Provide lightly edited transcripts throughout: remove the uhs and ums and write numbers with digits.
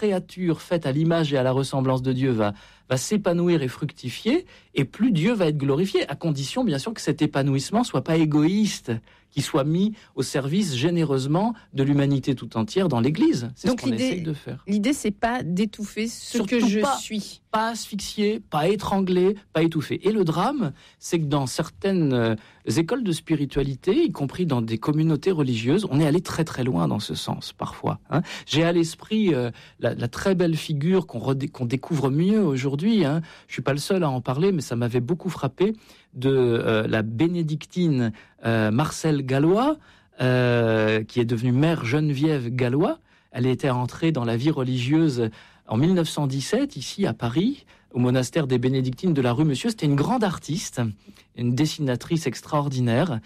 créature faite à l'image et à la ressemblance de Dieu va s'épanouir et fructifier, et plus Dieu va être glorifié, à condition bien sûr que cet épanouissement soit pas égoïste, qu'il soit mis au service généreusement de l'humanité tout entière dans l'Église. C'est donc ce qu'on essaye de faire. L'idée, c'est pas d'étouffer ce Surtout que je pas, suis. Pas asphyxier, pas étrangler, pas étouffer. Et le drame, c'est que dans certaines écoles de spiritualité, y compris dans des communautés religieuses, on est allé très très loin dans ce sens parfois. J'ai à l'esprit la très belle figure qu'on découvre mieux aujourd'hui. Je suis pas le seul à en parler, mais ça m'avait beaucoup frappé, de la bénédictine Marcelle Gallois, qui est devenue mère Geneviève Gallois. Elle était entrée dans la vie religieuse en 1917, ici à Paris, au monastère des Bénédictines de la rue Monsieur. C'était une grande artiste, une dessinatrice extraordinaire.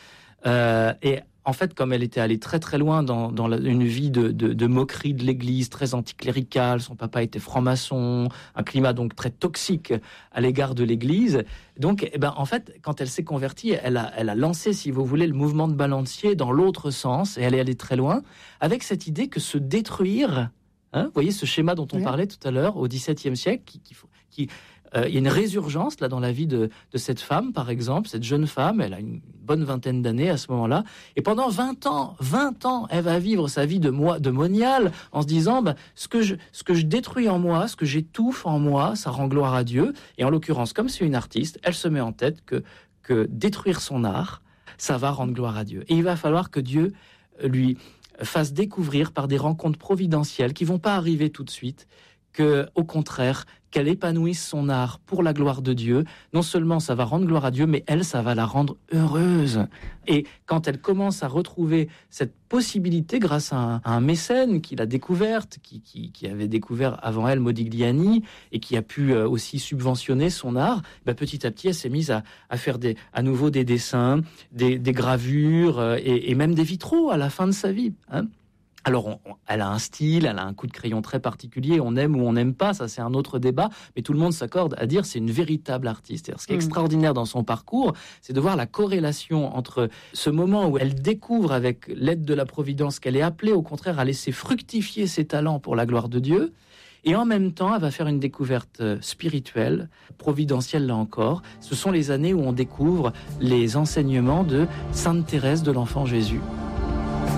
Et en fait, comme elle était allée très très loin dans une vie de moquerie de l'Église, très anticléricale, son papa était franc-maçon, un climat donc très toxique à l'égard de l'Église. Donc, en fait, quand elle s'est convertie, elle a lancé, si vous voulez, le mouvement de Balancier dans l'autre sens, et elle est allée très loin, avec cette idée que se détruire, vous voyez ce schéma dont on parlait tout à l'heure, au XVIIe siècle, il y a une résurgence là dans la vie de cette femme, par exemple, cette jeune femme. Elle a une bonne vingtaine d'années à ce moment-là, et pendant 20 ans, elle va vivre sa vie de moniale en se disant ce que je détruis en moi, ce que j'étouffe en moi, ça rend gloire à Dieu. Et en l'occurrence, comme c'est une artiste, elle se met en tête que détruire son art, ça va rendre gloire à Dieu. Et il va falloir que Dieu lui fasse découvrir par des rencontres providentielles qui vont pas arriver tout de suite, que, au contraire, qu'elle épanouisse son art pour la gloire de Dieu. Non seulement ça va rendre gloire à Dieu, mais elle, ça va la rendre heureuse. Et quand elle commence à retrouver cette possibilité grâce à un mécène qui l'a découverte, qui avait découvert avant elle Modigliani, et qui a pu aussi subventionner son art, petit à petit, elle s'est mise à faire à nouveau des dessins, des gravures, et même des vitraux à la fin de sa vie. Alors, elle a un style, elle a un coup de crayon très particulier, on aime ou on n'aime pas, ça c'est un autre débat, mais tout le monde s'accorde à dire c'est une véritable artiste. Alors, ce qui est extraordinaire dans son parcours, c'est de voir la corrélation entre ce moment où elle découvre avec l'aide de la Providence qu'elle est appelée au contraire à laisser fructifier ses talents pour la gloire de Dieu, et en même temps, elle va faire une découverte spirituelle, providentielle là encore. Ce sont les années où on découvre les enseignements de Sainte Thérèse de l'Enfant Jésus.